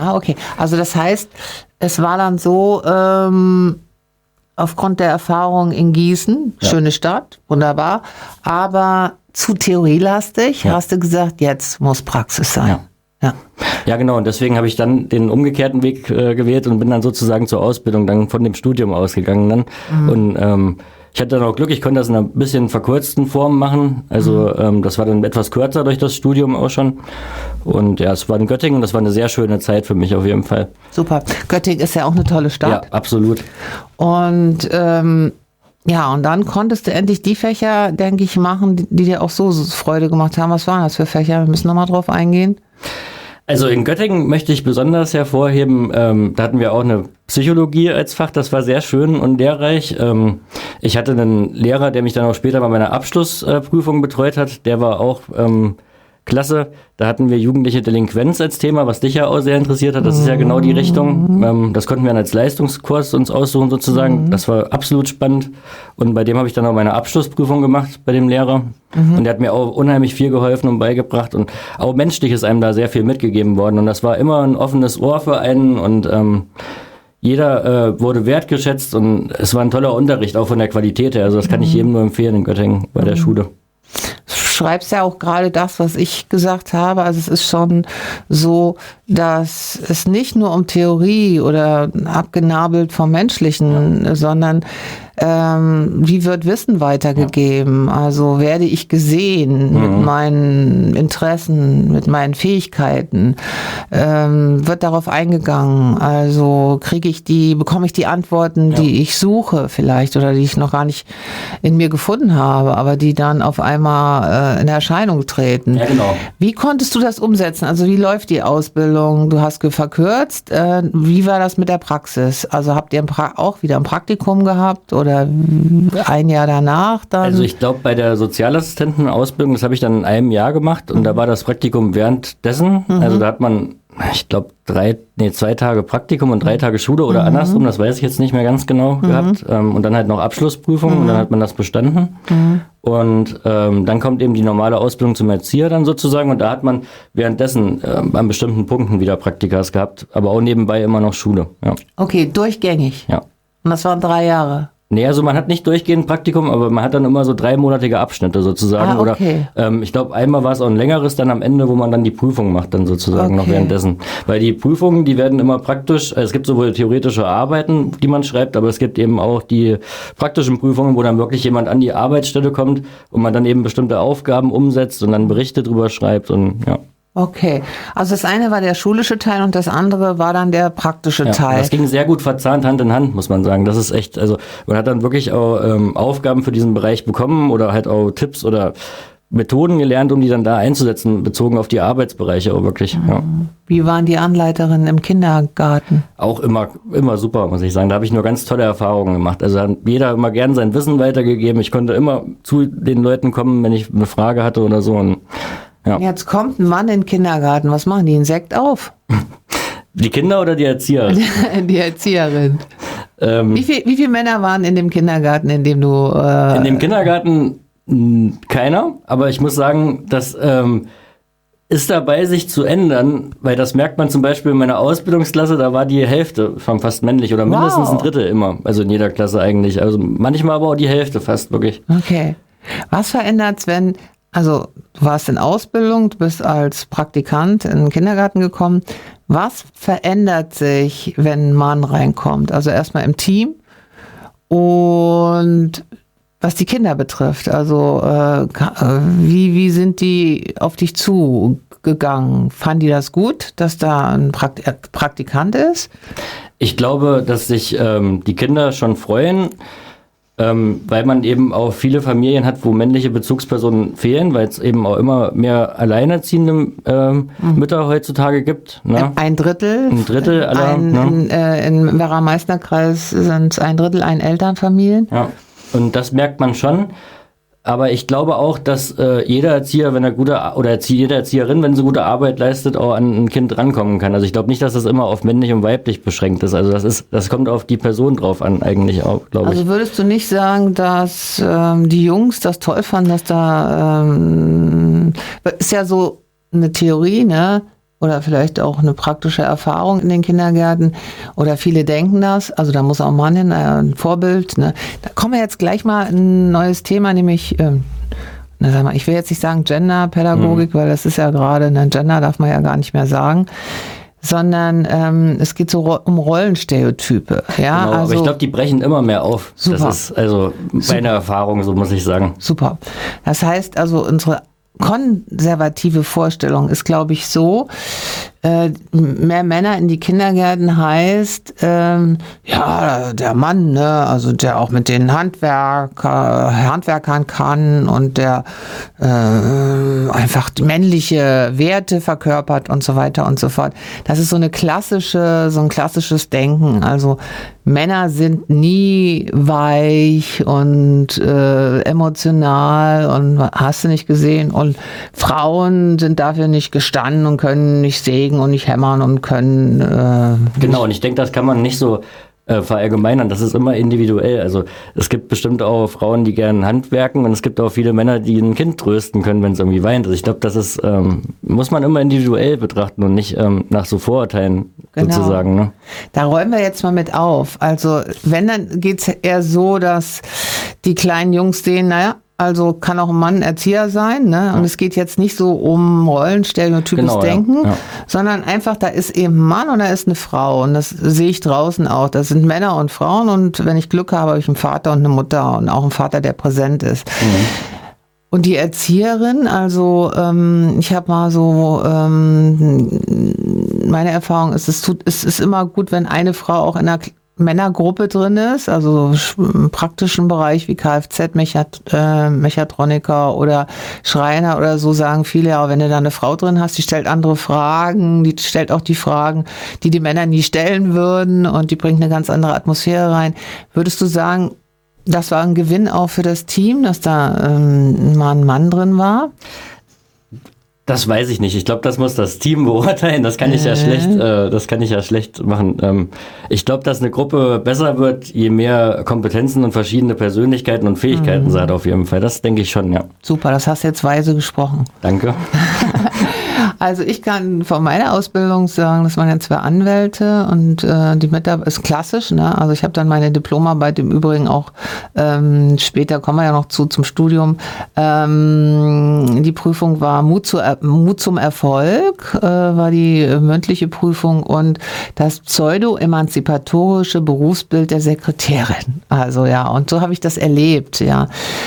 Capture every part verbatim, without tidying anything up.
Ah, okay. Also das heißt, es war dann so, ähm, aufgrund der Erfahrung in Gießen, ja. schöne Stadt, wunderbar, aber zu theorielastig, ja. hast du gesagt, jetzt muss Praxis sein. Ja. Ja. ja, genau. Und deswegen habe ich dann den umgekehrten Weg äh, gewählt und bin dann sozusagen zur Ausbildung dann von dem Studium ausgegangen. Dann. Mhm. Und ähm, ich hatte dann auch Glück, ich konnte das in einer bisschen verkürzten Form machen. Also mhm. ähm, das war dann etwas kürzer durch das Studium auch schon. Und ja, es war in Göttingen, das war eine sehr schöne Zeit für mich auf jeden Fall. Super. Göttingen ist ja auch eine tolle Stadt. Ja, absolut. Und ähm, ja, und dann konntest du endlich die Fächer, denke ich, machen, die, die dir auch so Freude gemacht haben. Was waren das für Fächer? Wir müssen nochmal drauf eingehen. Also in Göttingen möchte ich besonders hervorheben, ähm, da hatten wir auch eine Psychologie als Fach, das war sehr schön und lehrreich. Ähm, ich hatte einen Lehrer, der mich dann auch später bei meiner Abschlussprüfung äh, betreut hat, der war auch ähm, klasse. Da hatten wir jugendliche Delinquenz als Thema, was dich ja auch sehr interessiert hat. Das ist ja genau die Richtung. Ähm, das konnten wir dann als Leistungskurs uns aussuchen sozusagen. Das war absolut spannend. Und bei dem habe ich dann auch meine Abschlussprüfung gemacht, bei dem Lehrer. Mhm. Und der hat mir auch unheimlich viel geholfen und beigebracht. Und auch menschlich ist einem da sehr viel mitgegeben worden. Und das war immer ein offenes Ohr für einen. Und ähm, jeder äh, wurde wertgeschätzt. Und es war ein toller Unterricht, auch von der Qualität her. Also das kann ich jedem nur empfehlen in Göttingen bei der Schule. Du schreibst ja auch gerade das, was ich gesagt habe. Also es ist schon so, dass es nicht nur um Theorie oder abgenabelt vom Menschlichen, ja. sondern ähm, wie wird Wissen weitergegeben? Ja. Also werde ich gesehen mhm. mit meinen Interessen, mit meinen Fähigkeiten? Ähm, wird darauf eingegangen? Also kriege ich die, bekomme ich die Antworten, ja. die ich suche vielleicht oder die ich noch gar nicht in mir gefunden habe, aber die dann auf einmal äh, in Erscheinung treten. Ja, genau. Wie konntest du das umsetzen? Also wie läuft die Ausbildung? Du hast verkürzt. Äh, wie war das mit der Praxis? Also habt ihr pra- auch wieder ein Praktikum gehabt oder ein Jahr danach dann? Also ich glaube, bei der Sozialassistentenausbildung, das habe ich dann in einem Jahr gemacht und mhm. da war das Praktikum währenddessen. Mhm. Also da hat man, ich glaube, drei, nee, zwei Tage Praktikum und drei Tage Schule oder mhm. andersrum, das weiß ich jetzt nicht mehr ganz genau mhm. gehabt. Ähm, und dann halt noch Abschlussprüfung mhm. und dann hat man das bestanden. Mhm. Und ähm, dann kommt eben die normale Ausbildung zum Erzieher dann sozusagen und da hat man währenddessen ähm, an bestimmten Punkten wieder Praktikas gehabt, aber auch nebenbei immer noch Schule. Ja. Okay, durchgängig? Ja. Und das waren drei Jahre? Nee, also man hat nicht durchgehend Praktikum, aber man hat dann immer so dreimonatige Abschnitte sozusagen. Ah, okay. Oder ähm, ich glaube, einmal war es auch ein längeres dann am Ende, wo man dann die Prüfung macht dann sozusagen okay. noch währenddessen. Weil die Prüfungen, die werden immer praktisch, es gibt sowohl theoretische Arbeiten, die man schreibt, aber es gibt eben auch die praktischen Prüfungen, wo dann wirklich jemand an die Arbeitsstelle kommt und man dann eben bestimmte Aufgaben umsetzt und dann Berichte drüber schreibt und ja. Okay, also das eine war der schulische Teil und das andere war dann der praktische ja, Teil. Das ging sehr gut verzahnt Hand in Hand, muss man sagen. Das ist echt, also man hat dann wirklich auch ähm, Aufgaben für diesen Bereich bekommen oder halt auch Tipps oder Methoden gelernt, um die dann da einzusetzen, bezogen auf die Arbeitsbereiche auch wirklich. Mhm. Ja. Wie waren die Anleiterinnen im Kindergarten? Auch immer, immer super, muss ich sagen. Da habe ich nur ganz tolle Erfahrungen gemacht. Also hat jeder immer gern sein Wissen weitergegeben. Ich konnte immer zu den Leuten kommen, wenn ich eine Frage hatte oder so. Und ja. Jetzt kommt ein Mann in den Kindergarten. Was machen die? Ein Sekt auf? Die Kinder oder die Erzieher? Die Erzieherin. Ähm, wie, viel, wie viele Männer waren in dem Kindergarten, in dem du... Äh, in dem Kindergarten mh, keiner. Aber ich muss sagen, das ähm, ist dabei, sich zu ändern. Weil das merkt man zum Beispiel in meiner Ausbildungsklasse. Da war die Hälfte von fast männlich oder mindestens wow. ein Drittel immer. Also in jeder Klasse eigentlich. Also manchmal aber auch die Hälfte fast wirklich. Okay. Was verändert's, wenn... Also du warst in Ausbildung, du bist als Praktikant in den Kindergarten gekommen. Was verändert sich, wenn ein Mann reinkommt? Also erstmal im Team und was die Kinder betrifft. Also äh, wie, wie sind die auf dich zugegangen? Fanden die das gut, dass da ein Prakt- Praktikant ist? Ich glaube, dass sich ähm, die Kinder schon freuen. Ähm, weil man eben auch viele Familien hat, wo männliche Bezugspersonen fehlen, weil es eben auch immer mehr alleinerziehende ähm, mhm. Mütter heutzutage gibt. Ne? Ein Drittel. Ein Drittel aller. Ein, ne? in, äh, Im Werra-Meißner-Kreis sind es ein Drittel ein Elternfamilien. Ja, und das merkt man schon. Aber ich glaube auch, dass äh, jeder Erzieher, wenn er gute, oder Erzie- jede Erzieherin, wenn sie gute Arbeit leistet, auch an ein Kind rankommen kann. Also ich glaube nicht, dass das immer auf männlich und weiblich beschränkt ist. Also das ist, das kommt auf die Person drauf an, eigentlich auch, glaube ich. Also würdest du nicht sagen, dass ähm, die Jungs das toll fanden, dass da ähm, ist ja so eine Theorie, ne? oder vielleicht auch eine praktische Erfahrung in den Kindergärten oder viele denken das, also da muss auch ein Mann hin, ein Vorbild. Ne? Da kommen wir jetzt gleich mal ein neues Thema, nämlich, ähm, na sag mal, ich will jetzt nicht sagen Genderpädagogik, mhm. weil das ist ja gerade, ne, Gender darf man ja gar nicht mehr sagen, sondern ähm, es geht so um Rollenstereotype. Ja, genau, also, aber ich glaube, die brechen immer mehr auf. Super. Das ist also meine Erfahrung, so muss ich sagen. Super. Das heißt also, unsere konservative Vorstellung ist, glaube ich, so, äh, mehr Männer in die Kindergärten heißt, ähm, ja, der Mann, ne, also der auch mit den Handwerker, Handwerkern kann und der äh, einfach männliche Werte verkörpert und so weiter und so fort. Das ist so eine klassische, so ein klassisches Denken. Also Männer sind nie weich und äh, emotional und hast du nicht gesehen, und Frauen sind dafür nicht gestanden und können nicht sägen und nicht hämmern und können äh, genau, und ich denke, das kann man nicht so äh, verallgemeinern, das ist immer individuell. Also es gibt bestimmt auch Frauen, die gerne handwerken, und es gibt auch viele Männer, die ein Kind trösten können, wenn es irgendwie weint. Also ich glaube, das ist ähm, muss man immer individuell betrachten und nicht ähm, nach so Vorurteilen genau. sozusagen. Ne? Da räumen wir jetzt mal mit auf. Also wenn, dann geht's eher so, dass die kleinen Jungs sehen, naja, also kann auch ein Mann Erzieher sein, ne? Und ja. es geht jetzt nicht so um rollenstereotypes genau, Denken, ja. Ja. sondern einfach, da ist eben ein Mann und da ist eine Frau. Und das sehe ich draußen auch. Das sind Männer und Frauen, und wenn ich Glück habe, habe ich einen Vater und eine Mutter und auch einen Vater, der präsent ist. Mhm. Und die Erzieherin, also ähm, ich habe mal so, ähm, meine Erfahrung ist, es tut, es ist immer gut, wenn eine Frau auch in einer Männergruppe drin ist, also im praktischen Bereich wie Kfz-Mechatroniker oder Schreiner oder so, sagen viele, ja, wenn du da eine Frau drin hast, die stellt andere Fragen, die stellt auch die Fragen, die die Männer nie stellen würden, und die bringt eine ganz andere Atmosphäre rein. Würdest du sagen, das war ein Gewinn auch für das Team, dass da ähm, mal ein Mann drin war? Das weiß ich nicht. Ich glaube, das muss das Team beurteilen. Das kann ich ja schlecht, äh, das kann ich ja schlecht machen. Ähm, ich glaube, dass eine Gruppe besser wird, je mehr Kompetenzen und verschiedene Persönlichkeiten und Fähigkeiten mhm. sie hat auf jeden Fall. Das denke ich schon, ja. Super, das hast du jetzt weise gesprochen. Danke. Also ich kann von meiner Ausbildung sagen, das waren ja zwei Anwälte, und äh, die Mitarbeit ist klassisch, ne? Also ich habe dann meine Diplomarbeit im Übrigen auch, ähm, später kommen wir ja noch zu, zum Studium, ähm, die Prüfung war Mut, zu, Mut zum Erfolg, äh, war die mündliche Prüfung, und das pseudo-emanzipatorische Berufsbild der Sekretärin. Also ja, und so habe ich das erlebt, ja.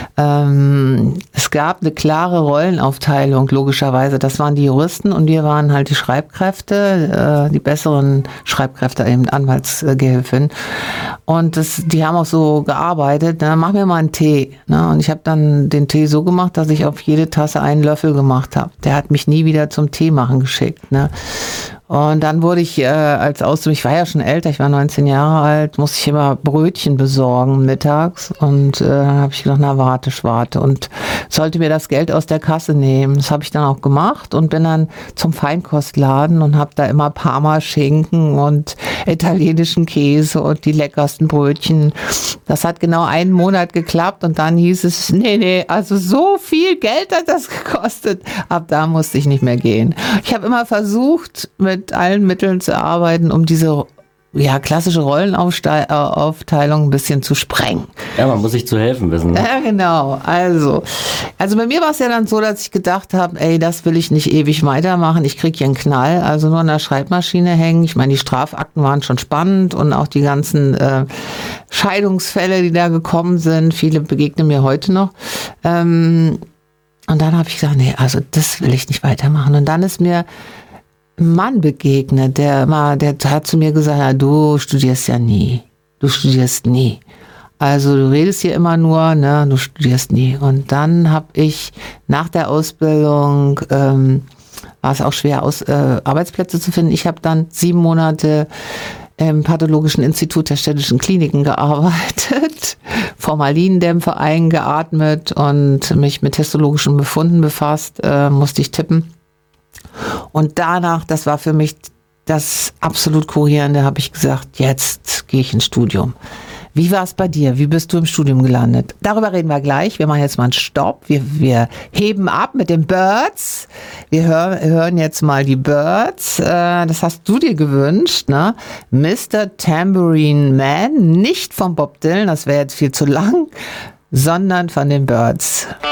Ähm, es gab eine klare Rollenaufteilung, logischerweise, das waren die Juristen, und wir waren halt die Schreibkräfte, äh, die besseren Schreibkräfte, eben Anwaltsgehilfin. Und das, die haben auch so gearbeitet, na, mach mir mal einen Tee. Ne? Und ich habe dann den Tee so gemacht, dass ich auf jede Tasse einen Löffel gemacht habe. Der hat mich nie wieder zum Tee machen geschickt. Ne? Und dann wurde ich äh, als Auszubildende, ich war ja schon älter, ich war neunzehn Jahre alt, musste ich immer Brötchen besorgen mittags, und äh, dann habe ich gedacht, na warte, warte, und sollte mir das Geld aus der Kasse nehmen. Das habe ich dann auch gemacht und bin dann zum Feinkostladen und habe da immer Parmaschinken und italienischen Käse und die leckersten Brötchen. Das hat genau einen Monat geklappt, und dann hieß es, nee, nee, also so viel Geld hat das gekostet. Ab da musste ich nicht mehr gehen. Ich habe immer versucht, mit allen Mitteln zu arbeiten, um diese ja, klassische Rollenaufteilung ein bisschen zu sprengen. Ja, man muss sich zu helfen wissen. Ne? Ja, genau. Also, also bei mir war es ja dann so, dass ich gedacht habe, ey, das will ich nicht ewig weitermachen. Ich kriege hier einen Knall, also nur an der Schreibmaschine hängen. Ich meine, die Strafakten waren schon spannend, und auch die ganzen äh, Scheidungsfälle, die da gekommen sind. Viele begegnen mir heute noch. Ähm, und dann habe ich gesagt, nee, also das will ich nicht weitermachen. Und dann ist mir Mann begegnet, der mal, der hat zu mir gesagt, ja, du studierst ja nie, du studierst nie. Also du redest hier immer nur, ne, du studierst nie. Und dann habe ich nach der Ausbildung, ähm, war es auch schwer, aus, äh, Arbeitsplätze zu finden. Ich habe dann sieben Monate im Pathologischen Institut der Städtischen Kliniken gearbeitet, Formalindämpfe eingeatmet und mich mit histologischen Befunden befasst, äh, musste ich tippen. Und danach, das war für mich das absolut Kurierende, habe ich gesagt, jetzt gehe ich ins Studium. Wie war es bei dir? Wie bist du im Studium gelandet? Darüber reden wir gleich. Wir machen jetzt mal einen Stopp. Wir, wir heben ab mit den Byrds. Wir hör, hören jetzt mal die Byrds. Äh, das hast du dir gewünscht, ne? Mister Tambourine Man, nicht von Bob Dylan, das wäre jetzt viel zu lang, sondern von den Byrds.